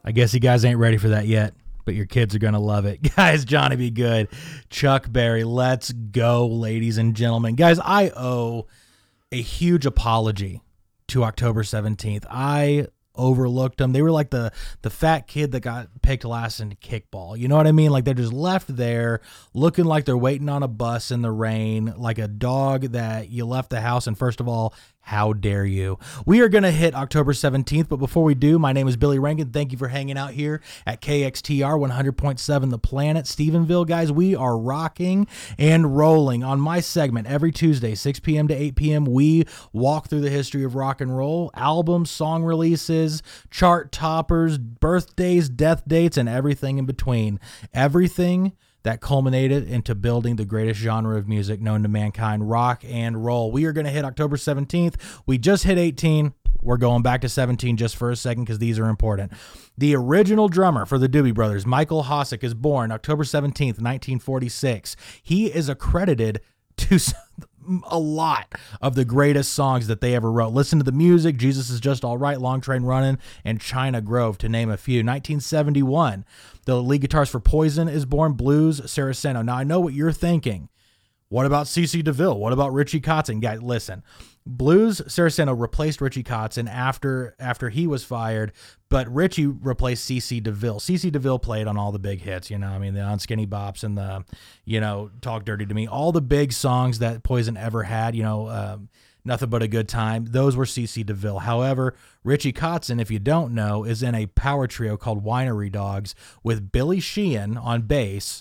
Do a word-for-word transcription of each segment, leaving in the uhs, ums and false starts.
I guess you guys ain't ready for that yet, but your kids are going to love it. Guys, Johnny B. Good, Chuck Berry, let's go, ladies and gentlemen. Guys, I owe a huge apology to October seventeenth. I overlooked them. They were like the the fat kid that got picked last in kickball. You know what I mean? Like they're just left there looking like they're waiting on a bus in the rain, like a dog that you left the house. And first of all, how dare you? We are going to hit October seventeenth, but before we do, my name is Billy Rankin. Thank you for hanging out here at K X T R one hundred point seven The Planet, Stephenville. Guys, we are rocking and rolling. On my segment, every Tuesday, six p.m. to eight p.m., we walk through the history of rock and roll, albums, song releases, chart toppers, birthdays, death dates, and everything in between. Everything that culminated into building the greatest genre of music known to mankind, rock and roll. We are going to hit October seventeenth. We just hit eighteen. We're going back to seventeen just for a second because these are important. The original drummer for the Doobie Brothers, Michael Hossack, is born October seventeenth, nineteen forty-six. He is accredited to a lot of the greatest songs that they ever wrote. Listen to the music, Jesus Is Just All Right, Long Train Running, and China Grove, to name a few. nineteen seventy-one, the lead guitarist for Poison is born, Blues Saraceno. Now, I know what you're thinking. What about C C DeVille? What about Richie Kotzen? Guys, listen. Blues Saraceno replaced Richie Kotzen after after he was fired, but Richie replaced C C DeVille. C C DeVille played on all the big hits, you know, I mean, the Unskinny Bops and the, you know, Talk Dirty to Me, all the big songs that Poison ever had, you know, um, Nothing But a Good Time, those were C C DeVille. However, Richie Kotzen, if you don't know, is in a power trio called Winery Dogs with Billy Sheehan on bass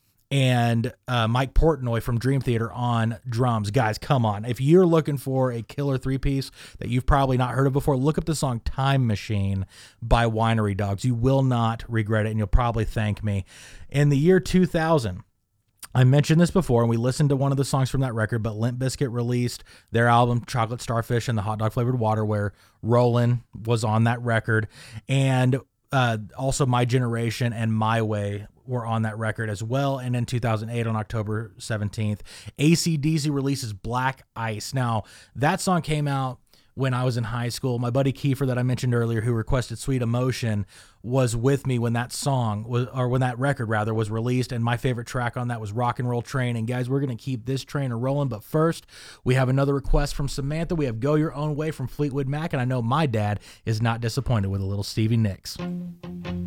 and uh, Mike Portnoy from Dream Theater on drums. Guys, come on. If you're looking for a killer three-piece that you've probably not heard of before, look up the song Time Machine by Winery Dogs. You will not regret it, and you'll probably thank me. In the year two thousand, I mentioned this before, and we listened to one of the songs from that record, but Limp Bizkit released their album Chocolate Starfish and the Hot Dog Flavored Water, where Rollin' was on that record. And uh, also My Generation and My Way were on that record as well. And in two thousand eight, on October seventeenth, A C D C releases Black Ice. Now, that song came out when I was in high school. My buddy Kiefer that I mentioned earlier, who requested Sweet Emotion, was with me when that song was, or when that record rather was released. And my favorite track on that was Rock and Roll Train. And guys, we're going to keep this train rolling. But first, we have another request from Samantha. We have Go Your Own Way from Fleetwood Mac. And I know my dad is not disappointed with a little Stevie Nicks.